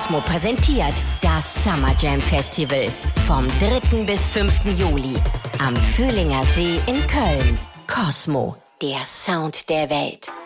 Cosmo präsentiert das Summer Jam Festival vom 3. bis 5. Juli am Fühlinger See in Köln. Cosmo, der Sound der Welt.